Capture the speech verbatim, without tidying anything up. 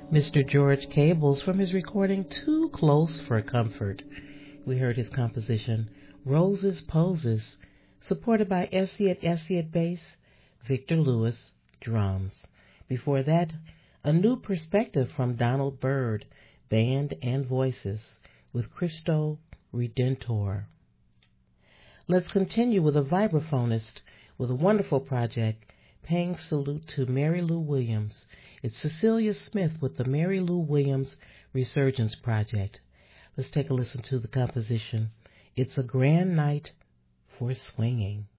Mister George Cables from his recording Too Close for Comfort. We heard his composition Roses Poses, supported by Essie Essie bass, Victor Lewis drums. Before that, A New Perspective from Donald Byrd, band and voices, with Cristo Redentor. Let's continue with a vibraphonist with a wonderful project, paying salute to Mary Lou Williams. It's Cecilia Smith with the Mary Lou Williams Resurgence Project. Let's take a listen to the composition, It's a Grand Night for Swinging.